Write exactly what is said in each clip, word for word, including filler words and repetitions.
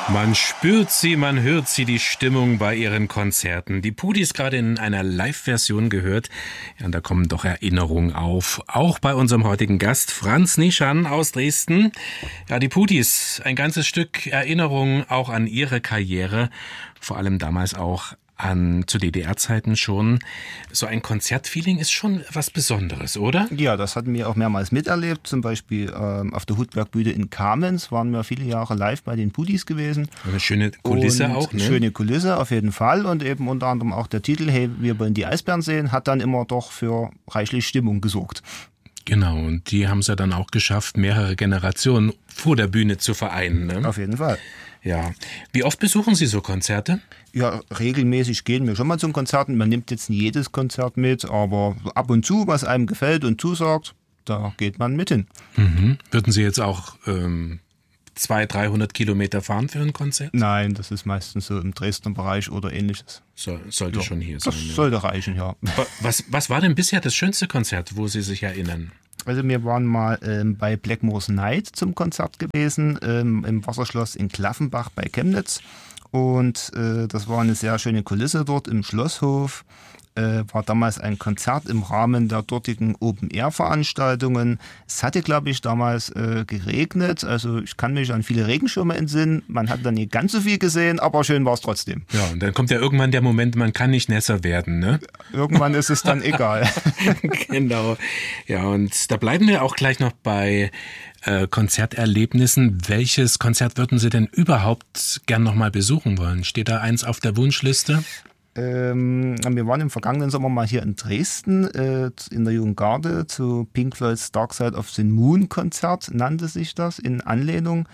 Man spürt sie, man hört sie, die Stimmung bei ihren Konzerten. Die Pudis gerade in einer Live-Version gehört. Ja, und da kommen doch Erinnerungen auf. Auch bei unserem heutigen Gast, Franz Nischan aus Dresden. Ja, die Pudis, ein ganzes Stück Erinnerung auch an ihre Karriere. Vor allem damals auch an zu D D R-Zeiten schon. So ein Konzertfeeling ist schon was Besonderes, oder? Ja, das hatten wir auch mehrmals miterlebt. Zum Beispiel ähm, auf der Hutbergbühne in Kamenz waren wir viele Jahre live bei den Pudis gewesen. Eine schöne Kulisse und auch, ne? Schöne Kulisse auf jeden Fall. Und eben unter anderem auch der Titel Hey, wir wollen die Eisbären sehen, hat dann immer doch für reichlich Stimmung gesorgt. Genau, und die haben es ja dann auch geschafft, mehrere Generationen vor der Bühne zu vereinen, ne? Auf jeden Fall. Ja. Wie oft besuchen Sie so Konzerte? Ja, regelmäßig gehen wir schon mal zum Konzerten. Man nimmt jetzt nie jedes Konzert mit, aber ab und zu, was einem gefällt und zusagt, da geht man mit hin. Mhm. Würden Sie jetzt auch ähm, zweihundert, dreihundert Kilometer fahren für ein Konzert? Nein, das ist meistens so im Dresdner Bereich oder ähnliches. So, sollte ja, schon hier sein. Das ja. sollte reichen, ja. Was, was war denn bisher das schönste Konzert, wo Sie sich erinnern? Also wir waren mal ähm, bei Blackmore's Night zum Konzert gewesen, ähm, im Wasserschloss in Klaffenbach bei Chemnitz. Und äh, das war eine sehr schöne Kulisse dort im Schlosshof. Äh, war damals ein Konzert im Rahmen der dortigen Open-Air-Veranstaltungen. Es hatte, glaube ich, damals äh, geregnet. Also ich kann mich an viele Regenschirme entsinnen. Man hat dann nicht ganz so viel gesehen, aber schön war es trotzdem. Ja, und dann kommt ja irgendwann der Moment, man kann nicht nässer werden, ne? Irgendwann ist es dann egal. Genau. Ja, und da bleiben wir auch gleich noch bei äh, Konzerterlebnissen. Welches Konzert würden Sie denn überhaupt gern nochmal besuchen wollen? Steht da eins auf der Wunschliste? Ähm, wir waren im vergangenen Sommer mal hier in Dresden äh, in der Jugendgarde zu Pink Floyds Dark Side of the Moon Konzert, nannte sich das, in Anlehnung.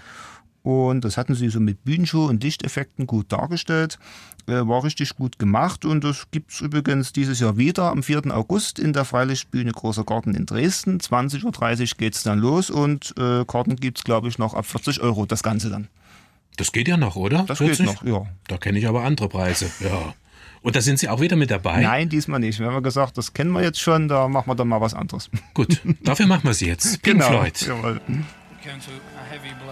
Und das hatten sie so mit Bühnenshow und Lichteffekten gut dargestellt. Äh, war richtig gut gemacht und das gibt es übrigens dieses Jahr wieder am vierten August in der Freilichtbühne Großer Garten in Dresden. zwanzig Uhr dreißig geht es dann los und äh, Karten gibt es, glaube ich, noch ab vierzig Euro, das Ganze dann. Das geht ja noch, oder? Das vierzig? geht noch, ja. Da kenne ich aber andere Preise, ja. Und da sind Sie auch wieder mit dabei? Nein, diesmal nicht. Wir haben gesagt, das kennen wir jetzt schon, da machen wir dann mal was anderes. Gut, dafür machen wir sie jetzt. Pink genau. Floyd. Jawohl. Going to a heavy